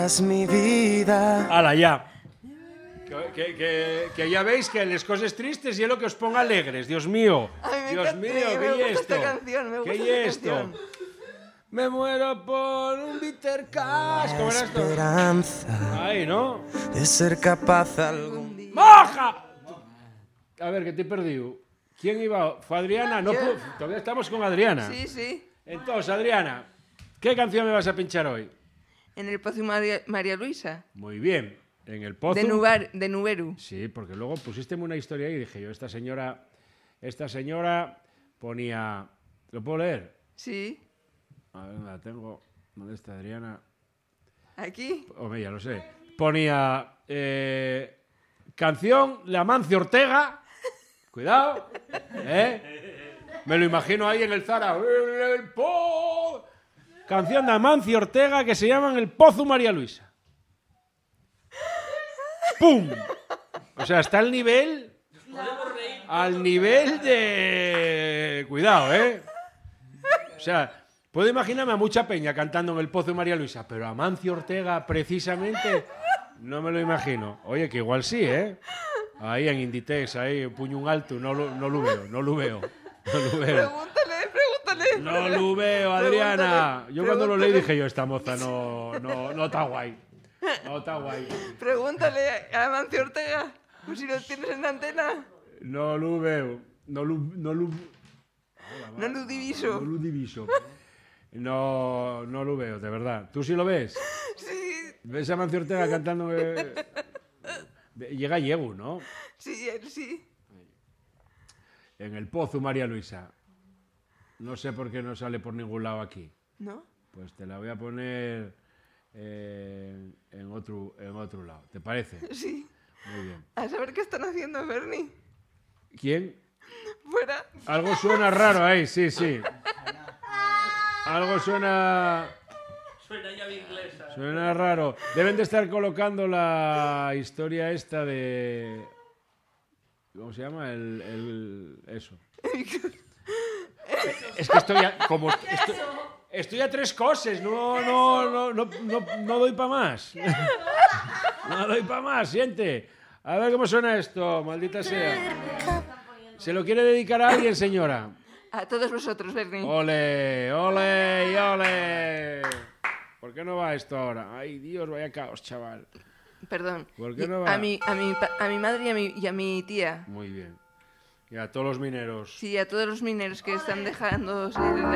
seas mi vida. ¡Hala, ya! Que ya veis que las cosas tristes y es lo que os ponga alegres. Dios mío. Ay, Dios mío, ¿qué es esto? ¿Qué es esto? Me muero por un bitter cash. ¿Cómo era esto? Esperanza Ahí, ¿no? de ser capaz algún día. ¡Moja! A ver, que te he perdido. ¿Quién iba? ¿Fue Adriana? No, todavía estamos con Adriana. Sí, sí. Entonces, Adriana, ¿qué canción me vas a pinchar hoy? En el Pozo María Luisa. Muy bien. En el Pozo. De Nuberu. Sí, porque luego pusisteme una historia ahí y dije yo, esta señora ponía... ¿Lo puedo leer? Sí. A ver, la tengo. ¿Dónde está Adriana? Aquí. Hombre, ya lo sé. Ponía canción de Amancio Ortega. Cuidado. Me lo imagino ahí en el Zara. Canción de Amancio Ortega que se llama En el Pozo María Luisa. ¡Pum! O sea, está al nivel de... Cuidado, O sea, puedo imaginarme a mucha peña cantando En el Pozo María Luisa, pero a Amancio Ortega, precisamente, no me lo imagino. Oye, que igual sí, Ahí en Inditex, ahí, puño un alto, no lo veo. Pregúntale. No lo veo, Adriana. Yo cuando lo leí dije yo, esta moza no está guay. No está guay. Pregúntale a Amancio Ortega, pues si lo tienes en la antena. No lo veo. No lo diviso. No lo veo, de verdad. ¿Tú sí lo ves? Sí. ¿Ves a Amancio Ortega cantando? Llega Yegu, ¿no? Sí, él sí. En el Pozo María Luisa. No sé por qué no sale por ningún lado aquí. ¿No? Pues te la voy a poner en otro lado. ¿Te parece? Sí. Muy bien. A saber qué están haciendo, Bernie. ¿Quién? Fuera. Algo suena raro ahí, sí. Algo suena... Suena llave inglesa. Suena raro. Deben de estar colocando la historia esta de... ¿Cómo se llama? Eso. Es que estoy a tres cosas. No doy para más. No doy para más, siente. A ver cómo suena esto, maldita sea. ¿Se lo quiere dedicar a alguien, señora? A todos vosotros, Bernie. ¡Ole, ole y ole! ¿Por qué no va esto ahora? Ay, Dios, vaya caos, chaval. Perdón. ¿Por qué no va? A mi madre y a mi tía. Muy bien. Y a todos los mineros. Sí, a todos los mineros que están dejando